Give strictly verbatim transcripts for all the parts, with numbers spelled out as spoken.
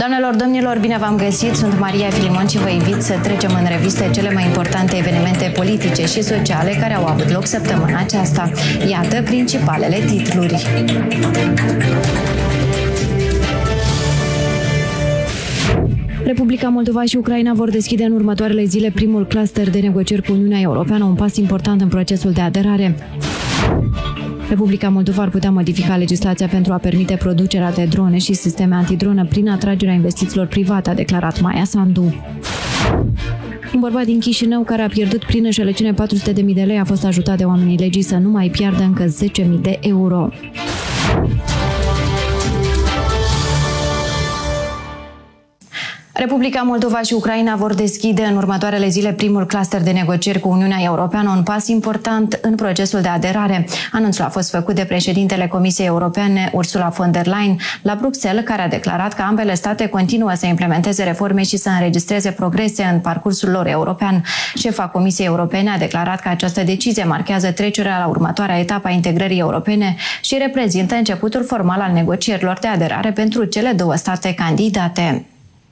Doamnelor, domnilor, bine v-am găsit! Sunt Maria Filimon și vă invit să trecem în revistă cele mai importante evenimente politice și sociale care au avut loc săptămâna aceasta. Iată principalele titluri. Republica Moldova și Ucraina vor deschide în următoarele zile primul cluster de negocieri cu Uniunea Europeană, un pas important în procesul de aderare. Republica Moldova ar putea modifica legislația pentru a permite producerea de drone și sisteme antidronă prin atragerea investițiilor private, a declarat Maia Sandu. Un bărbat din Chișinău care a pierdut prin înșelăciune patru sute de mii de lei a fost ajutat de oamenii legii să nu mai piardă încă zece mii de euro. Republica Moldova și Ucraina vor deschide în următoarele zile primul cluster de negocieri cu Uniunea Europeană, un pas important în procesul de aderare. Anunțul a fost făcut de președintele Comisiei Europene, Ursula von der Leyen, la Bruxelles, care a declarat că ambele state continuă să implementeze reforme și să înregistreze progrese în parcursul lor european. Șefa Comisiei Europene a declarat că această decizie marchează trecerea la următoarea etapă a integrării europene și reprezintă începutul formal al negocierilor de aderare pentru cele două state candidate.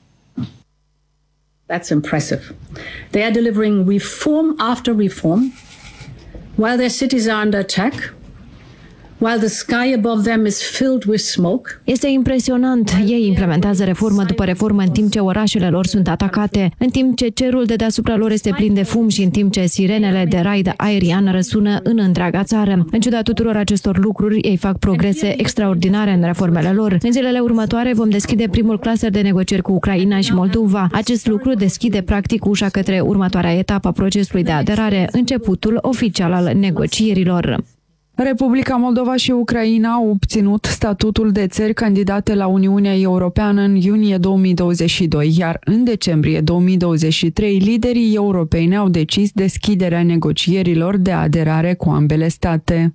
That's impressive. They are delivering reform after reform while their cities are under attack, while the sky above them is filled with smoke. Este impresionant. Ei implementează reformă după reformă în timp ce orașele lor sunt atacate, în timp ce cerul de deasupra lor este plin de fum și în timp ce sirenele de raid aerian răsună în întreaga țară. În ciuda tuturor acestor lucruri, ei fac progrese extraordinare în reformele lor. În zilele următoare vom deschide primul cluster de negocieri cu Ucraina și Moldova. Acest lucru deschide practic ușa către următoarea etapă a procesului de aderare, începutul oficial al negocierilor. Republica Moldova și Ucraina au obținut statutul de țări candidate la Uniunea Europeană în iunie două mii douăzeci și doi, iar în decembrie două mii douăzeci și trei liderii europeni au decis deschiderea negocierilor de aderare cu ambele state.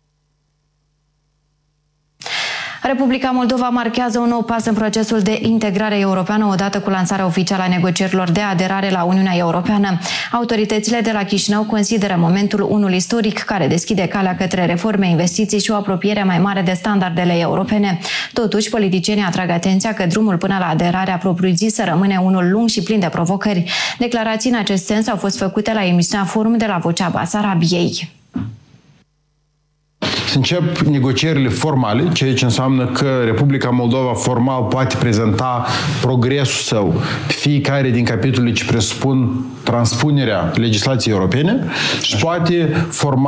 Republica Moldova marchează un nou pas în procesul de integrare europeană odată cu lansarea oficială a negocierilor de aderare la Uniunea Europeană. Autoritățile de la Chișinău consideră momentul unul istoric care deschide calea către reforme, investiții și o apropiere mai mare de standardele europene. Totuși, politicienii atrag atenția că drumul până la aderarea propriu-zisă rămâne unul lung și plin de provocări. Declarații în acest sens au fost făcute la emisiunea Forum de la Vocea Basarabiei. Să încep negocierile formale, ceea ce înseamnă că Republica Moldova formal poate prezenta progresul său pe fiecare din capitolele ce presupun transpunerea legislației europene și poate formal